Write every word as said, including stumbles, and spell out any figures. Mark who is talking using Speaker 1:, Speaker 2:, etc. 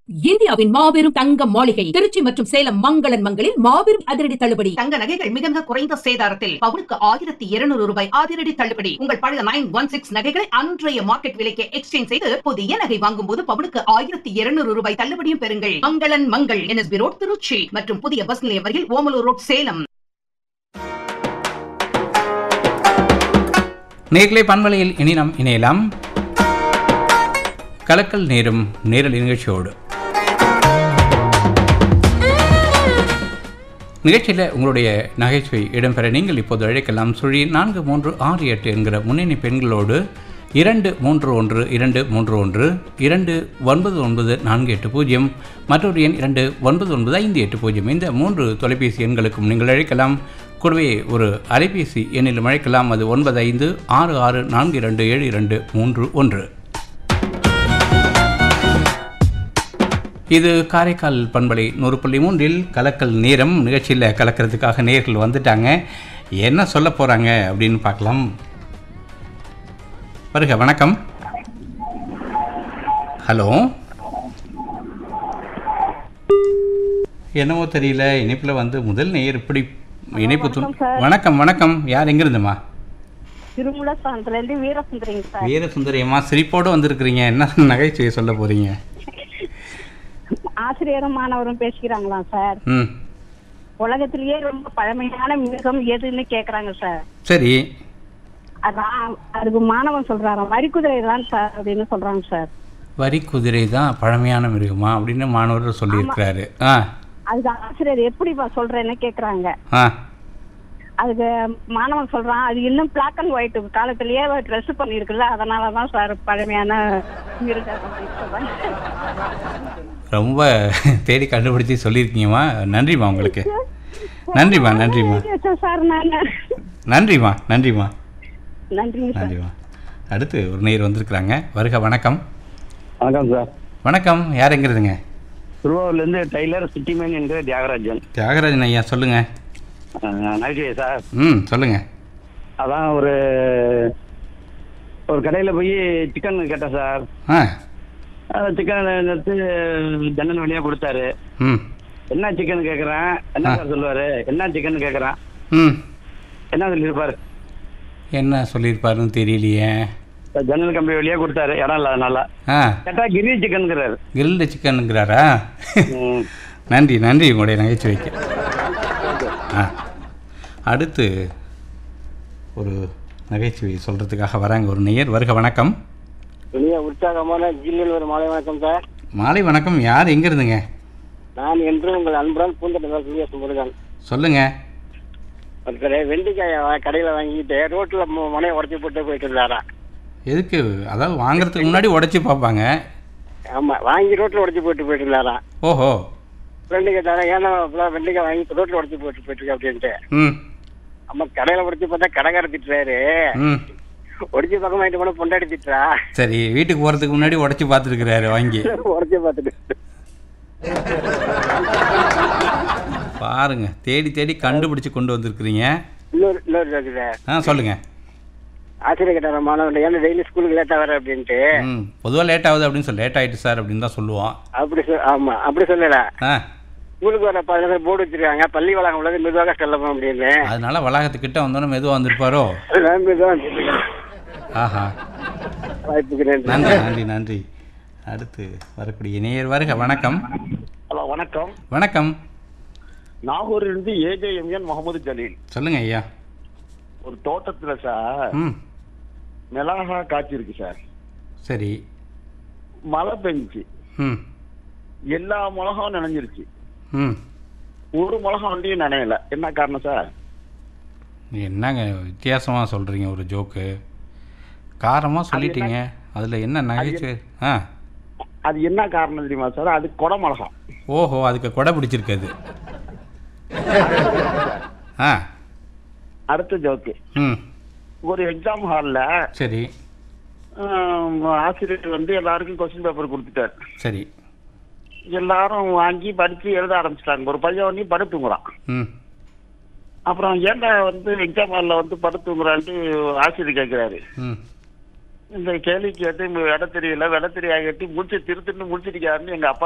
Speaker 1: இந்தியாவின் மாபெரும் தங்க மாளிகை திருச்சி மற்றும் சேலம் மங்களன் மங்களில் மாபெரும் அதிரடி தள்ளுபடி.
Speaker 2: தங்க நகைகள் மிக மிக குறைந்த சேதாரத்தில் பவுனுக்கு ஆயிரத்தி இருநூறு ரூபாய் அதிரடி தள்ளுபடி. உங்கள் பழைய நைன் ஒன் சிக்ஸ் நகைகளை அன்றைய மார்க்கெட் விலைக்கு எக்ஸ்சேஞ்ச் செய்து புதிய நகை வாங்கும் போது பவுனுக்கு ஆயிரத்தி இருநூறு ரூபாய் தள்ளுபடியும் பெறுங்கள். மங்களன் மங்கள் என்எஸ்பி ரோட் திருச்சி மற்றும் புதிய பஸ் நிலையம் அருகில் ஓமலூர் ரோட் சேலம்.
Speaker 3: நேர்களை பண்பலையில் இனி நாம் இணையலாம் கலக்கல் நேரும் நேரல் நிகழ்ச்சியோடு. நிகழ்ச்சியில் உங்களுடைய நகைச்சுவை இடம்பெற நீங்கள் இப்போது அழைக்கலாம். சுழி நான்கு மூன்று ஆறு எட்டு என்கிற முன்னணி பெண்களோடு இரண்டு மூன்று ஒன்று இரண்டு மூன்று ஒன்று இரண்டு ஒன்பது ஒன்பது நான்கு எட்டு பூஜ்ஜியம் மற்றொரு எண் இரண்டு ஒன்பது ஒன்பது ஐந்து எட்டு பூஜ்ஜியம் இந்த மூன்று தொலைபேசி எண்களுக்கும் நீங்கள் அழைக்கலாம். கூடவே ஒரு அலைபேசி எண்ணிலும் அழைக்கலாம். அது ஒன்பது ஐந்து ஆறு ஆறு நான்கு இரண்டு ஏழு இரண்டு மூன்று ஒன்று. இது காரைக்கால் பண்பலை நூறு புள்ளி மூன்றில் கலக்கல் நேரம். நிகழ்ச்சியில் கலக்கிறதுக்காக நேர்கள் வந்துட்டாங்க. என்ன சொல்ல போகிறாங்க அப்படின்னு பார்க்கலாம். வருக. வணக்கம். ஹலோ. என்னவோ தெரியல, இணைப்பில் வந்து முதல் நேயர் இப்படி இணைப்பு து வணக்கம். வணக்கம். யார் எங்கிருந்துமா? வீரசுந்தரி அம்மா சிரிப்போடு வந்திருக்கிறீங்க. என்ன நகைச்சுவையை சொல்ல போறீங்க?
Speaker 4: ஆசிரியரும் மாணவரும் பேசிக்கிறாங்களா சார்?
Speaker 3: ம்.
Speaker 4: உலகத்திலேயே ரொம்ப பழமையான மிருகம் எதுன்னு கேக்குறாங்க சார்.
Speaker 3: சரி.
Speaker 4: அதான் அதுக்கு மாணவன் சொல்றாராம் வரிக்குதிரை தான் சார் அப்படின்னு சொல்றாங்க சார்.
Speaker 3: வரிக்குதிரை தான் பழமையான மிருகமா அப்படின்னு மாணவர் சொல்லி இருக்கிறாரு. ஆ.
Speaker 4: அதுக்கு ஆசிரியர் எப்படிப்பா சொல்றேன்னு கேக்குறாங்க.
Speaker 3: ஆ.
Speaker 4: அதுக்கு மாணவன் சொல்றான் அது இன்னும் பிளாக் அண்ட் ஒயிட் காலத்திலேயே ட்ரெஸ் பண்ணிருக்குல்ல அதனாலதான் சார் பழமையான மிருகம் அப்படின்னு சொல்றாங்க.
Speaker 3: ரொம்ப தேடி கண்டுபிடிச்சி சொல்லியிருக்கீங்கம்மா. நன்றிம்மா உங்களுக்கு. நன்றிம்மா. நன்றிம்மா. நன்றிம்மா. நன்றிம்மா. நன்றிம்மா. அடுத்து ஒரு நேயர் வந்திருக்கிறாங்க. வருக. வணக்கம்.
Speaker 5: வணக்கம் சார்.
Speaker 3: வணக்கம். யார் எங்கிறதுங்க?
Speaker 5: திருவாரூர்லேருந்து டெய்லர் சிட்டிமேன் என்கிற தியாகராஜன்.
Speaker 3: தியாகராஜன் ஐயா சொல்லுங்க.
Speaker 5: நகைச்சுவை சார்.
Speaker 3: ம் சொல்லுங்க.
Speaker 5: அதான் ஒரு ஒரு கடையில் போய் சிக்கன் கேட்டேன் சார்.
Speaker 3: ஆ.
Speaker 5: சிக்கன் எடுத்து ஜன்னல் வழியாக கொடுத்தாரு.
Speaker 3: ம்.
Speaker 5: என்ன சிக்கன் கேட்குறேன். என்ன சார் சொல்லுவார்? என்ன சிக்கன் கேட்குறேன்.
Speaker 3: ம்.
Speaker 5: என்ன சொல்லியிருப்பார்?
Speaker 3: என்ன சொல்லியிருப்பாருன்னு தெரியலையே.
Speaker 5: ஜன்னல் கம்பி வழியாக கொடுத்தாரு, இடம் இல்லை அதனால.
Speaker 3: ஆ.
Speaker 5: கேட்டால் கிரில் சிக்கனுங்கிறாரு.
Speaker 3: கிரில்டு சிக்கனுங்கிறாரா? நன்றி. நன்றி உங்களுடைய நகைச்சுவைக்கு. ஆ. அடுத்து ஒரு நகைச்சுவை சொல்கிறதுக்காக வராங்க ஒரு நேயர். வருக. வணக்கம்.
Speaker 6: உற்சாகமான ஜில்லில் ஒரு மாலை வணக்கம் சார்.
Speaker 3: மாலை வணக்கம். யார் எங்க இருந்துங்க?
Speaker 6: நான் என்று உங்கள் அன்புடன் பூந்தட்டு முருகன்.
Speaker 3: சொல்லுங்க.
Speaker 6: ஒருத்தர் வெண்டிக்காய கடையில் வாங்கிட்டு ரோட்ல மனையை உடச்சி போட்டு போயிட்டு இருந்தாரா?
Speaker 3: எதுக்கு? அதாவது வாங்குறதுக்கு முன்னாடி உடைச்சி பார்ப்பாங்க.
Speaker 6: ஆமா, வாங்கி ரோட்ல உடச்சி போட்டு போயிட்டு இருந்தாரா?
Speaker 3: ஓஹோ.
Speaker 6: ஃப்ரெண்டு கேட்டாரா ஏன்னா வெண்டிக்காய் வாங்கி ரோட்ல உடச்சி போட்டு போயிட்டு இருக்கு அப்படின்ட்டு.
Speaker 3: ம்.
Speaker 6: ஆமா, கடையில உடச்சி பார்த்தா கடைக்கார திட்டுறாரு.
Speaker 3: ம்.
Speaker 6: உடச்சி பக்கம் வாங்கிட்டு போனா பொண்டாடி திட்டுறா.
Speaker 3: சரி, வீட்டுக்கு போறதுக்கு முன்னாடி உடச்சி பார்த்துருக்கிறாரு வாங்கி.
Speaker 6: உடச்சி பார்த்துட்டு
Speaker 3: பாருங்க, தேடி தேடி கண்டுபிடிச்சு கொண்டு வந்திருக்கிறீங்க.
Speaker 6: இன்னொரு இன்னொரு இருக்குது.
Speaker 3: ஆ சொல்லுங்க.
Speaker 6: ஆசிரியர் கேட்டாரா மாணவன் ஏன்னா டெய்லி ஸ்கூலுக்கு லேட்டா வர அப்படின்ட்டு.
Speaker 3: ம். பொதுவாக லேட் ஆகுது அப்படின்னு சொல்லி லேட் ஆயிட்டு சார் அப்படின்னு தான் சொல்லுவோம்.
Speaker 6: அப்படி சொல். ஆமா, அப்படி சொல்லல.
Speaker 3: ஆ.
Speaker 6: ஸ்கூலுக்கு வர பதினஞ்சு போர்டு வச்சிருக்காங்க, பள்ளி வளாகம் உள்ளது மெதுவாக செல்லணும் அப்படின்னு.
Speaker 3: அதனால வளாகத்துக்கிட்ட வந்தோன்னே மெதுவாக வந்திருப்பாரோ? ஆஹா.
Speaker 6: வாய்ப்புக்கு
Speaker 3: நன்றி. நன்றி. நன்றி. அடுத்து வரக்கூடிய நேயர். வருக. வணக்கம்.
Speaker 5: ஹலோ. வணக்கம்.
Speaker 3: வணக்கம்.
Speaker 5: நாகூரிலிருந்து ஏஜேஎம்என் முகமது ஜலீல்.
Speaker 3: சொல்லுங்க ஐயா.
Speaker 5: ஒரு தோட்டத்துல சார்
Speaker 3: ம்.
Speaker 5: மிளகா காய்ச்சி இருக்கு சார்.
Speaker 3: சரி.
Speaker 5: மழை பெஞ்சிச்சு.
Speaker 3: ம்.
Speaker 5: எல்லா மிளகாவும் நனைஞ்சிருச்சு.
Speaker 3: ம்.
Speaker 5: ஒரு மிளகா வண்டியும் நனையல. என்ன காரணம் சார்?
Speaker 3: என்னங்க வித்தியாசமாக சொல்கிறீங்க ஒரு ஜோக்கு. காரமாக சொல்லிட்டீங்க, அதில் என்ன நகைச்சுவை? ஆ.
Speaker 5: அது என்ன காரணம் தெரியுமா சார்? அது கொடை மிளகா.
Speaker 3: ஓஹோ, அதுக்கு கொடை பிடிச்சிருக்காது. ஆ.
Speaker 5: அடுத்த ஜோக்கு.
Speaker 3: ம்.
Speaker 5: ஒரு எக்ஸாம் ஹாலில்
Speaker 3: சரி.
Speaker 5: ஆசிரியர் வந்து எல்லாருக்கும் கொஸ்டின் பேப்பர் கொடுத்துட்டார்.
Speaker 3: சரி.
Speaker 5: எல்லாரும் வாங்கி படிச்சு எழுத ஆரம்பிச்சிட்டாங்க. ஒரு பையன் வந்து படுத்துங்கிறான்.
Speaker 3: ம்.
Speaker 5: அப்புறம் ஏன்டா வந்து எக்ஸாம் ஹாலில் வந்து படுத்துங்கிறான்ட்டு ஆசிரியர் கேட்கிறாரு.
Speaker 3: ம்.
Speaker 5: இந்த கேள்வி கேட்டு இட தெரியல வெட தெரியா கேட்டு முடிச்சு திருத்துன்னு முடிச்சிருக்காருன்னு எங்க அப்பா